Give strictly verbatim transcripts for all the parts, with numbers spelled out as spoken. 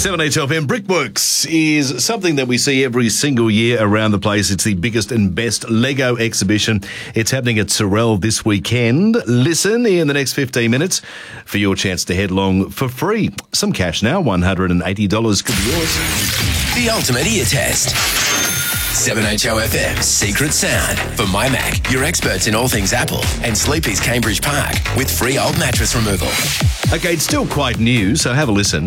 seven H L F M Brickworks is something that we see every single year around the place. It's the biggest and best Lego exhibition. It's happening at Sorell this weekend. Listen in the next fifteen minutes for your chance to head along for free. Some cash now, one hundred eighty dollars could be yours. The ultimate ear test. seven H O F M Secret Sound for My Mac, your experts in all things Apple, and Sleepy's Cambridge Park with free old mattress removal. Okay, it's still quite new, so have a listen.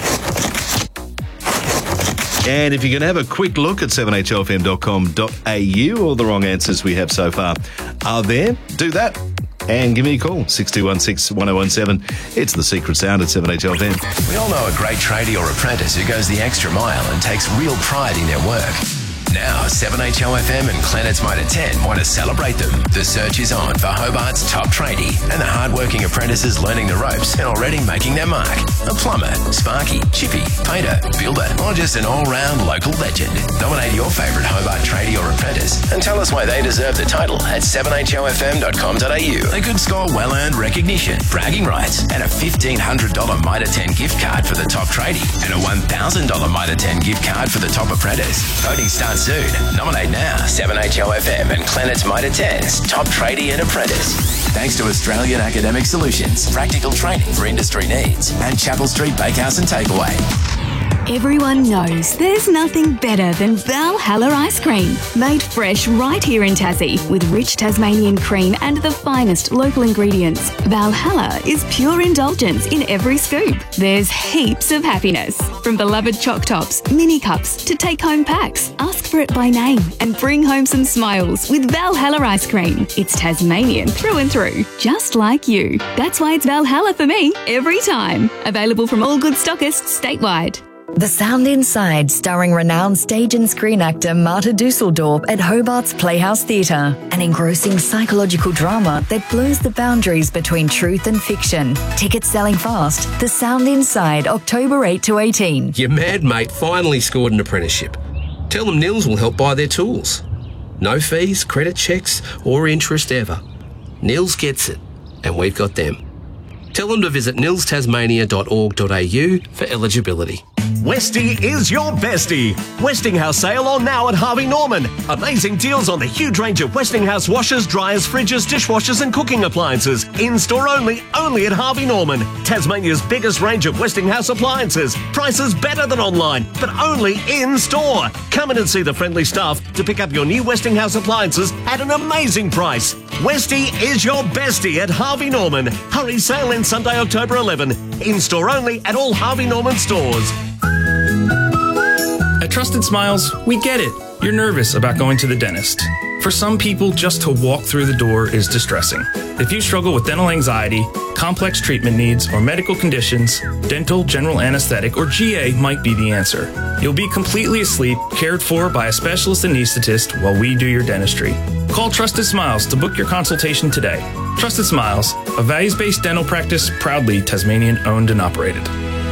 And if you're going to have a quick look at seven H L F M dot com dot a u, all the wrong answers we have so far are there, do that and give me a call, six two one six, one oh one seven. It's the Secret Sound at seven H L F M. We all know a great tradie or apprentice who goes the extra mile and takes real pride in their work. Now, seven H O F M and Planet's Mitre ten want to celebrate them. The search is on for Hobart's top tradie and the hard-working apprentices learning the ropes and already making their mark. A plumber, sparky, chippy, painter, builder, or just an all-round local legend. Nominate your favourite Hobart tradie or apprentice and tell us why they deserve the title at seven H O F M dot com dot a u. They could score well-earned recognition, bragging rights, and a fifteen hundred dollars Mitre ten gift card for the top tradie and a one thousand dollars Mitre ten gift card for the top apprentice. Voting starts soon. Nominate now. seven H O F M and Planet's Mitre ten's top tradie and apprentice. Thanks to Australian Academic Solutions, practical training for industry needs, and Chapel Street Bakehouse and Takeaway. Everyone knows there's nothing better than Valhalla ice cream. Made fresh right here in Tassie with rich Tasmanian cream and the finest local ingredients. Valhalla is pure indulgence in every scoop. There's heaps of happiness. From beloved choc tops, mini cups to take-home packs. Ask for it by name and bring home some smiles with Valhalla ice cream. It's Tasmanian through and through, just like you. That's why it's Valhalla for me every time. Available from all good stockists statewide. The Sound Inside, starring renowned stage and screen actor Marta Dusseldorp at Hobart's Playhouse Theatre. An engrossing psychological drama that blurs the boundaries between truth and fiction. Tickets selling fast. The Sound Inside, October eighth to eighteen. Your mad mate finally scored an apprenticeship. Tell them Nils will help buy their tools. No fees, credit checks, or interest ever. Nils gets it, and we've got them. Tell them to visit nils tasmania dot org dot a u for eligibility. Westie is your bestie. Westinghouse sale on now at Harvey Norman. Amazing deals on the huge range of Westinghouse washers, dryers, fridges, dishwashers and cooking appliances. In-store only, only at Harvey Norman. Tasmania's biggest range of Westinghouse appliances. Prices better than online, but only in-store. Come in and see the friendly staff to pick up your new Westinghouse appliances at an amazing price. Westie is your bestie at Harvey Norman. Hurry, sale ends Sunday, October eleventh. In-store only at all Harvey Norman stores. At Trusted Smiles, we get it. You're nervous about going to the dentist. For some people, just to walk through the door is distressing. If you struggle with dental anxiety, complex treatment needs, or medical conditions, dental, general anesthetic, or G A might be the answer. You'll be completely asleep, cared for by a specialist anesthetist while we do your dentistry. Call Trusted Smiles to book your consultation today. Trusted Smiles, a values-based dental practice proudly Tasmanian owned and operated.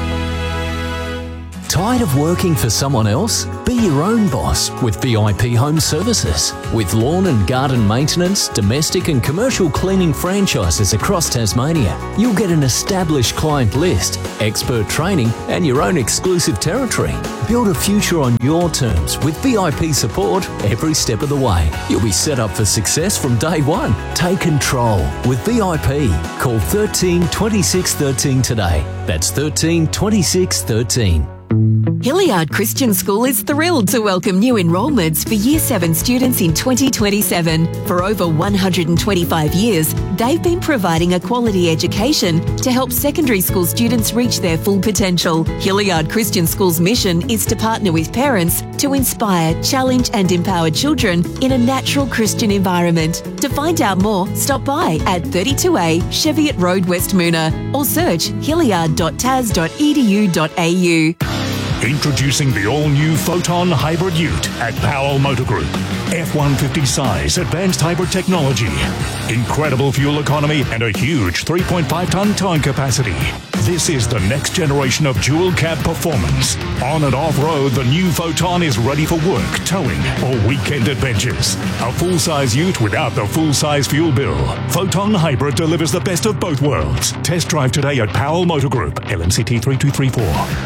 Tired of working for someone else? Be your own boss with V I P Home Services. With lawn and garden maintenance, domestic and commercial cleaning franchises across Tasmania, you'll get an established client list, expert training and your own exclusive territory. Build a future on your terms with V I P support every step of the way. You'll be set up for success from day one. Take control with V I P. Call thirteen twenty-six thirteen today. That's thirteen twenty-six thirteen. Hilliard Christian School is thrilled to welcome new enrolments for Year seven students in twenty twenty-seven. For over one hundred twenty-five years, they've been providing a quality education to help secondary school students reach their full potential. Hilliard Christian School's mission is to partner with parents to inspire, challenge and empower children in a natural Christian environment. To find out more, stop by at thirty-two A Cheviot Road, West Moona, or search hilliard dot tas dot e d u dot a u. Introducing the all-new Photon Hybrid Ute at Powell Motor Group. F one fifty size, advanced hybrid technology, incredible fuel economy and a huge three point five tonne towing capacity. This is the next generation of dual cab performance. On and off-road, the new Photon is ready for work, towing or weekend adventures. A full-size ute without the full-size fuel bill. Photon Hybrid delivers the best of both worlds. Test drive today at Powell Motor Group, L M C T three two three four.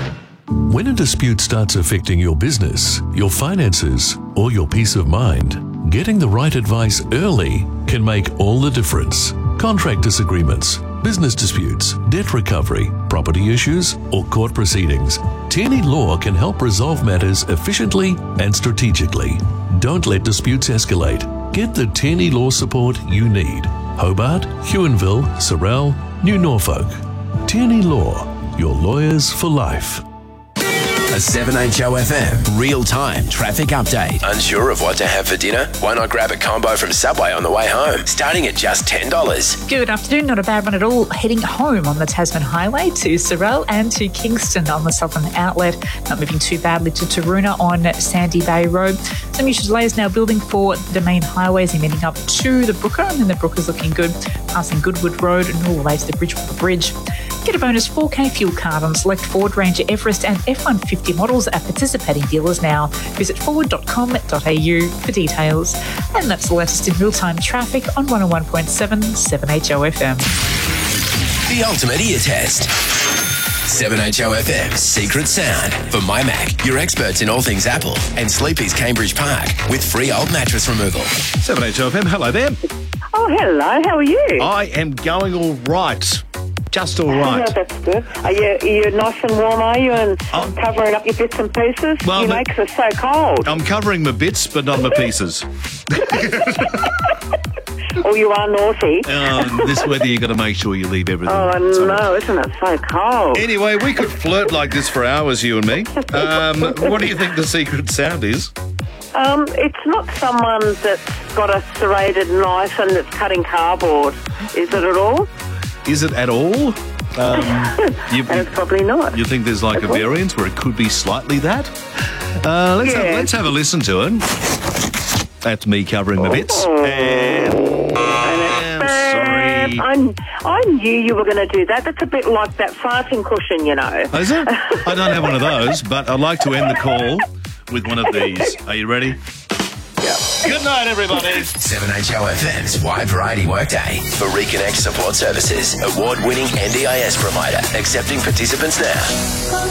When a dispute starts affecting your business, your finances, or your peace of mind, getting the right advice early can make all the difference. Contract disagreements, business disputes, debt recovery, property issues, or court proceedings. Tierney Law can help resolve matters efficiently and strategically. Don't let disputes escalate. Get the Tierney Law support you need. Hobart, Huonville, Sorell, New Norfolk. Tierney Law, your lawyers for life. A seven H O F M real-time traffic update. Unsure of what to have for dinner? Why not grab a combo from Subway on the way home, starting at just ten dollars? Good afternoon, not a bad one at all. Heading home on the Tasman Highway to Sorell and to Kingston on the southern outlet. Not moving too badly to Taroona on Sandy Bay Road. Some usual delays now building for the main highways and heading up to the Brooker, and then the Brooker's looking good, passing Goodwood Road and all the way to the Bridgewater Bridge. Get a bonus four K fuel card on select Ford Ranger Everest and F one fifty models at participating dealers now. Visit ford dot com dot a u for details. And that's the latest in real-time traffic on one oh one point seven seven H O F M. The ultimate ear test. seven H O F M's Secret Sound for My Mac, your experts in all things Apple, and Sleepy's Cambridge Park with free old mattress removal. seven H O F M, hello there. Oh, hello, how are you? I am going all right. Just all right. Oh, that's good. Are you, are you nice and warm, are you, and Oh. covering up your bits and pieces? Well, you but- make us so cold. I'm covering my bits, but not my pieces. Oh, you are naughty. Um, this weather, you got to make sure you leave everything. Oh, I So- know, isn't it so cold? Anyway, we could flirt like this for hours, you and me. Um, what do you think the secret sound is? Um, it's not someone that's got a serrated knife and that's cutting cardboard, is it at all? Is it at all? Um, you, And it's probably not. you think there's like a variance where it could be slightly that? Uh, let's, Yeah. have, let's have a listen to it. That's me covering my bits. Oh. And I'm sorry. I, I knew you were going to do that. That's a bit like that farting cushion, you know. Oh, is it? I don't have one of those, but I'd like to end the call with one of these. Are you ready? Good night, everybody. seven H O F M's Wide Variety Workday for Reconnect Support Services, award-winning N D I S provider, accepting participants now.